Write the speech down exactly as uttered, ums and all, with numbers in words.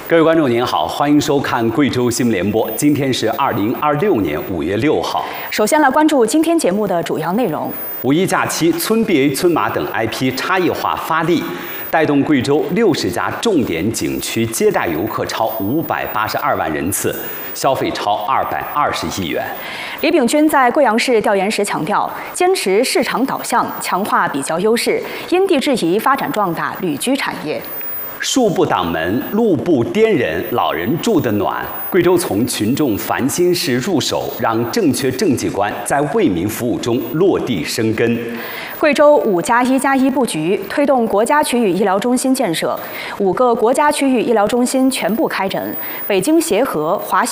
各位观众您好，欢迎收看贵州新闻联播。今天是二零二六年五月六号。 首先来关注今天节目的主要内容。 五一假期，村 B A、村马等 I P 差异化发力，带动贵州六十家重点景区接待游客超五百八十二万人次，消费超二百二十亿元。 李炳军在贵阳市调研时强调，坚持市场导向，强化比较优势，因地制宜发展壮大旅居产业。 树不挡门，路不颠人，老人住得暖。贵州从群众烦心事入手，让正确政绩观在为民服务中落地生根。 贵州五加一加一布局，推动国家区域医疗中心建设，五个国家区域医疗中心全部开诊。北京协和、华西